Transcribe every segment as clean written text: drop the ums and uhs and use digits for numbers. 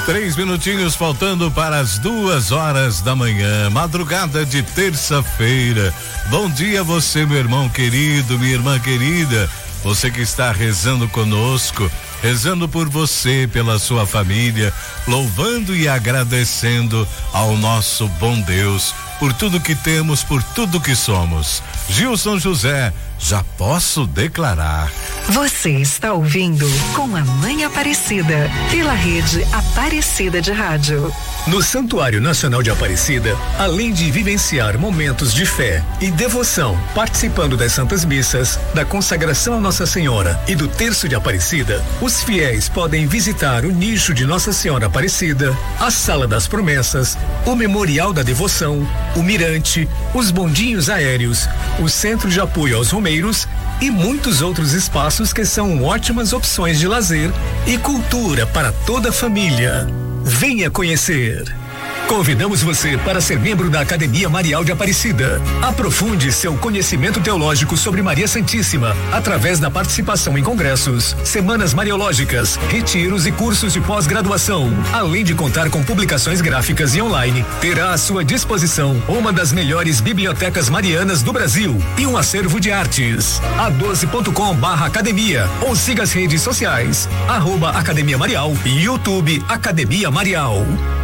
3 minutinhos faltando para as 2h da manhã, madrugada de terça-feira. Bom dia você, meu irmão querido, minha irmã querida, você que está rezando conosco, rezando por você, pela sua família, louvando e agradecendo ao nosso bom Deus por tudo que temos, por tudo que somos. Gilson José, já posso declarar. Você está ouvindo Com a Mãe Aparecida, pela rede Aparecida de Rádio. No Santuário Nacional de Aparecida, além de vivenciar momentos de fé e devoção, participando das Santas Missas, da consagração a Nossa Senhora e do Terço de Aparecida, os fiéis podem visitar o nicho de Nossa Senhora Aparecida, a Sala das Promessas, o Memorial da Devoção, o Mirante, os bondinhos aéreos, o Centro de Apoio aos Romeiros e muitos outros espaços que são ótimas opções de lazer e cultura para toda a família. Venha conhecer. Convidamos você para ser membro da Academia Marial de Aparecida. Aprofunde seu conhecimento teológico sobre Maria Santíssima através da participação em congressos, semanas mariológicas, retiros e cursos de pós-graduação. Além de contar com publicações gráficas e online, terá à sua disposição uma das melhores bibliotecas marianas do Brasil e um acervo de artes. a12.com/academia ou siga as redes sociais @Academia Marial e YouTube Academia Marial.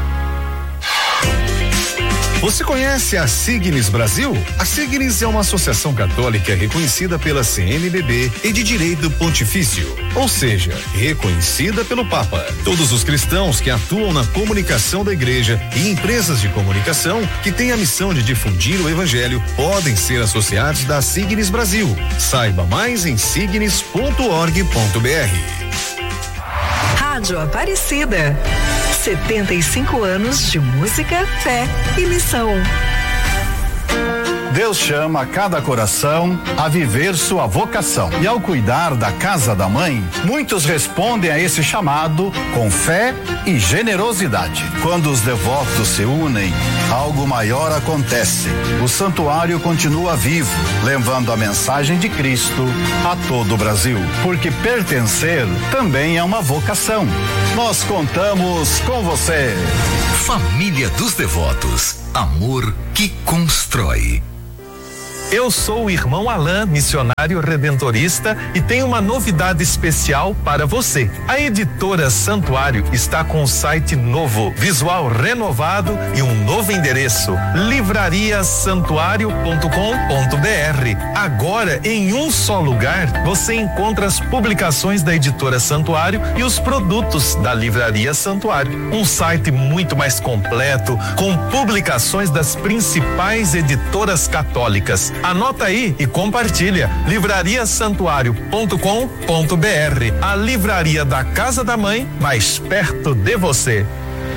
Você conhece a Signis Brasil? A Signis é uma associação católica reconhecida pela CNBB e de direito pontifício, ou seja, reconhecida pelo Papa. Todos os cristãos que atuam na comunicação da igreja e empresas de comunicação que têm a missão de difundir o evangelho podem ser associados da Signis Brasil. Saiba mais em signis.org.br. Rádio Aparecida. 75 anos de música, fé e missão. Deus chama cada coração a viver sua vocação. E ao cuidar da casa da mãe, muitos respondem a esse chamado com fé e generosidade. Quando os devotos se unem, algo maior acontece. O santuário continua vivo, levando a mensagem de Cristo a todo o Brasil. Porque pertencer também é uma vocação. Nós contamos com você. Família dos Devotos. Amor que constrói. Eu sou o irmão Alain, missionário redentorista, e tenho uma novidade especial para você. A editora Santuário está com um site novo, visual renovado e um novo endereço: livrariasantuario.com.br. Agora, em um só lugar, você encontra as publicações da editora Santuário e os produtos da Livraria Santuário. Um site muito mais completo, com publicações das principais editoras católicas. Anota aí e compartilha. livrariasantuario.com.br, a livraria da casa da mãe, mais perto de você.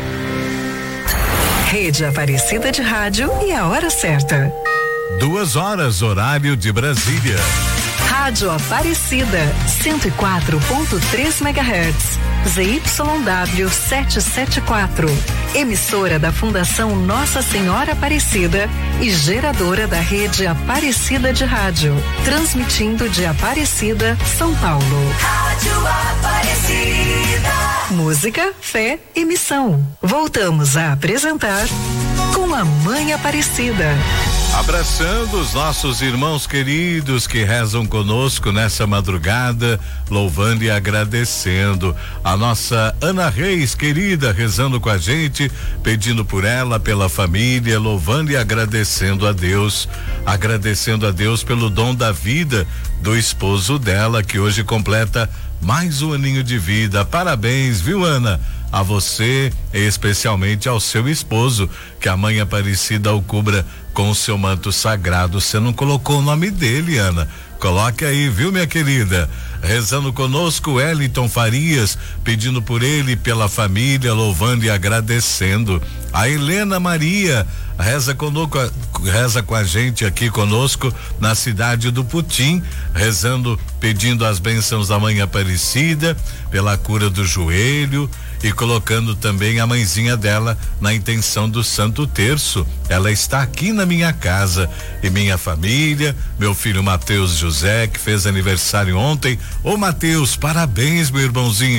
Rede Aparecida de Rádio e a hora certa. 2h, horário de Brasília. Rádio Aparecida, 104.3 MHz. ZYW 774. Emissora da Fundação Nossa Senhora Aparecida e geradora da rede Aparecida de Rádio. Transmitindo de Aparecida, São Paulo. Rádio Aparecida. Música, fé e missão. Voltamos a apresentar Com a Mãe Aparecida. Abraçando os nossos irmãos queridos que rezam conosco nessa madrugada, louvando e agradecendo. A nossa Ana Reis, querida, rezando com a gente, pedindo por ela, pela família, louvando e agradecendo a Deus pelo dom da vida do esposo dela, que hoje completa mais um aninho de vida. Parabéns, viu, Ana? A você e especialmente ao seu esposo, que a Mãe Aparecida o cubra com o seu manto sagrado. Você não colocou o nome dele, Ana? Coloque aí, viu, minha querida? Rezando conosco, Wellington Farias, pedindo por ele, pela família, louvando e agradecendo. A Helena Maria reza conosco, reza com a gente aqui conosco na cidade do Putim, rezando, pedindo as bênçãos da Mãe Aparecida pela cura do joelho e colocando também a mãezinha dela na intenção do Santo Terço. Ela está aqui na minha casa e minha família, meu filho Mateus José, que fez aniversário ontem. Ô Mateus, parabéns, meu irmãozinho,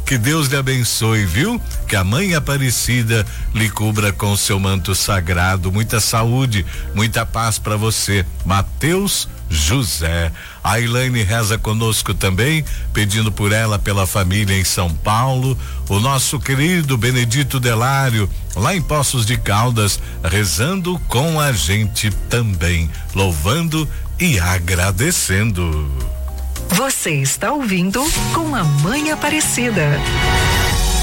Que Deus lhe abençoe, viu? Que a Mãe Aparecida lhe cubra com seu manto sagrado. Muita saúde, muita paz para você. Mateus José. A Elaine reza conosco também, pedindo por ela, pela família em São Paulo. O nosso querido Benedito Delário, lá em Poços de Caldas, rezando com a gente também, louvando e agradecendo. Você está ouvindo Com a Mãe Aparecida.